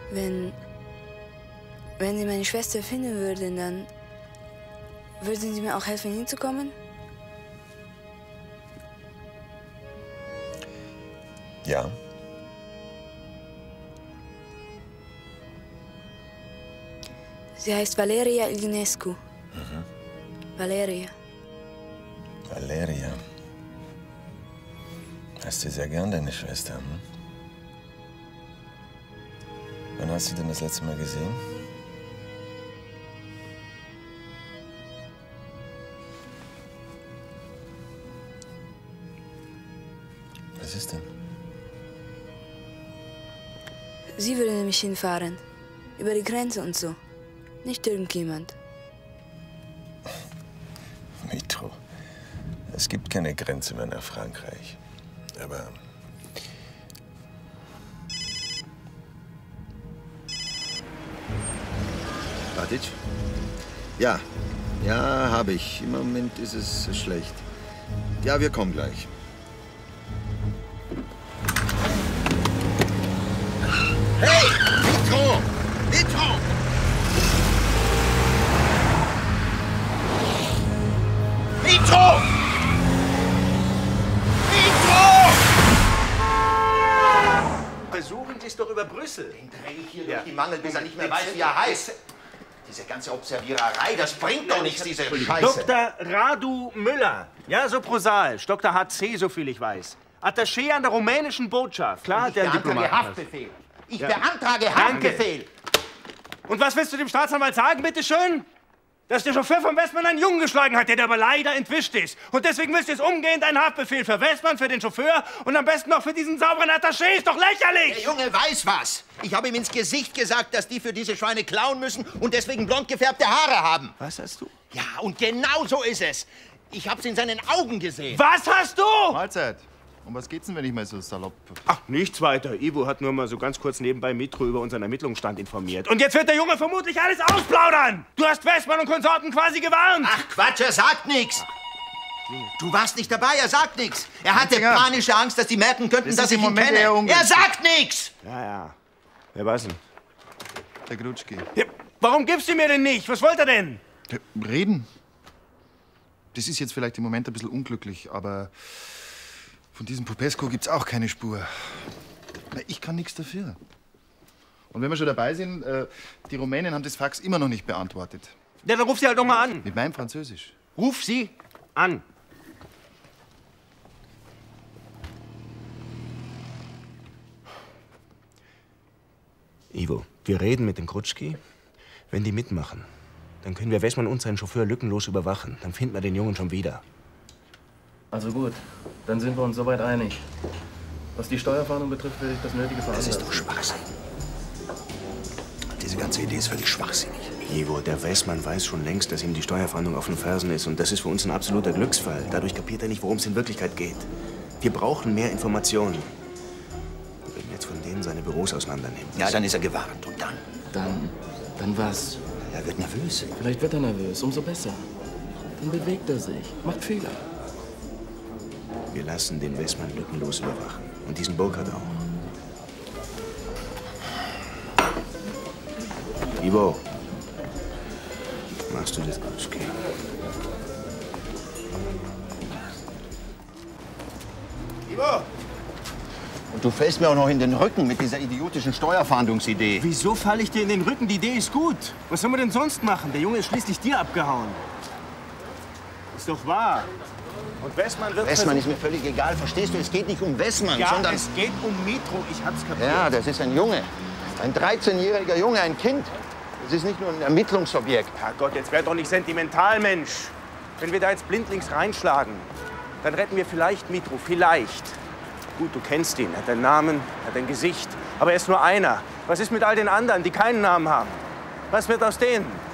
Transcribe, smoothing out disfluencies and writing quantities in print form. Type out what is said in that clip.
Wenn Sie meine Schwester finden würden, dann würden Sie mir auch helfen, hinzukommen? Ja. Sie heißt Valeria Ilinescu. Valeria. Valeria. Hast du sehr gern, deine Schwester, hm? Wann hast du denn das letzte Mal gesehen? Was ist denn? Sie würde nämlich hinfahren. Über die Grenze und so. Nicht irgendjemand. Mitro, es gibt keine Grenze mehr nach Frankreich. Aber... Batic? Ja. Ja, habe ich. Im Moment ist es schlecht. Ja, wir kommen gleich. Hey! Mitro! Mitro! Mitro! Mitro! Versuchen Sie es doch über Brüssel. Den drehe ich hier durch die Mangel, bis er nicht mehr weiß, wie er heißt. Diese ganze Observiererei, das bringt doch nichts, diese Scheiße. Dr. Radu Müller. Ja, so prosaisch. Dr. HC, so viel ich weiß. Attaché an der rumänischen Botschaft. Klar, der Diplomat. Ich beantrage Haftbefehl. Ich beantrage Haftbefehl. Und was willst du dem Staatsanwalt sagen, bitteschön? Dass der Chauffeur von Westmann einen Jungen geschlagen hat, der aber leider entwischt ist. Und deswegen willst du jetzt umgehend einen Haftbefehl für Westmann, für den Chauffeur und am besten noch für diesen sauberen Attaché. Ist doch lächerlich! Der Junge weiß was. Ich habe ihm ins Gesicht gesagt, dass die für diese Schweine klauen müssen und deswegen blond gefärbte Haare haben. Was hast du? Ja, und genau so ist es. Ich hab's in seinen Augen gesehen. Was hast du? Mahlzeit. Um was geht's denn, wenn ich mal so salopp... Ach, nichts weiter. Ivo hat nur mal so ganz kurz nebenbei Mitro über unseren Ermittlungsstand informiert. Und jetzt wird der Junge vermutlich alles ausplaudern. Du hast Westmann und Konsorten quasi gewarnt. Ach, Quatsch, er sagt nichts. Du warst nicht dabei, er sagt nichts. Er hatte panische Angst, dass die merken könnten, dass ich ihn kenne. Er sagt nichts. Ja, ja. Wer weiß denn? Der Grutschki. Ja, warum gibst du mir denn nicht? Was wollt er denn? Ja, reden. Das ist jetzt vielleicht im Moment ein bisschen unglücklich, aber von diesem Popescu gibt's auch keine Spur. Na, ich kann nichts dafür. Und wenn wir schon dabei sind, die Rumänen haben das Fax immer noch nicht beantwortet. Ja, dann ruf sie halt doch mal an. Mit meinem Französisch. Ruf sie an. Ivo, wir reden mit dem Grutschki. Wenn die mitmachen, dann können wir Westmann und seinen Chauffeur lückenlos überwachen. Dann finden wir den Jungen schon wieder. Also gut, dann sind wir uns soweit einig. Was die Steuerfahndung betrifft, werde ich das Nötige veranlassen. Das ist doch Schwachsinn. Diese ganze Idee ist völlig schwachsinnig. Ivo, der Westmann weiß schon längst, dass ihm die Steuerfahndung auf den Fersen ist. Und das ist für uns ein absoluter Glücksfall. Dadurch kapiert er nicht, worum es in Wirklichkeit geht. Wir brauchen mehr Informationen. Und wenn wir jetzt von denen seine Büros auseinandernehmen. Ja, dann ist er gewarnt. Und dann? Dann was? Er wird nervös. Vielleicht wird er nervös, umso besser. Dann bewegt er sich, macht Fehler. Wir lassen den Westmann lückenlos überwachen. Und diesen Burkhardt auch. Ivo, machst du das gut? Okay. Ivo! Und du fällst mir auch noch in den Rücken mit dieser idiotischen Steuerfahndungsidee. Wieso falle ich dir in den Rücken? Die Idee ist gut. Was sollen wir denn sonst machen? Der Junge ist schließlich dir abgehauen. Ist doch wahr. Und Westmann wird... Westmann ist mir völlig egal, verstehst du? Es geht nicht um Westmann, ja, sondern... es geht um Mitro, ich hab's kapiert. Ja, das ist ein Junge. Ein 13-jähriger Junge, ein Kind. Das ist nicht nur ein Ermittlungsobjekt. Herrgott, jetzt werd doch nicht sentimental, Mensch. Wenn wir da jetzt blindlings reinschlagen, dann retten wir vielleicht Mitro, vielleicht. Gut, du kennst ihn, er hat einen Namen, er hat ein Gesicht. Aber er ist nur einer. Was ist mit all den anderen, die keinen Namen haben? Was wird aus denen?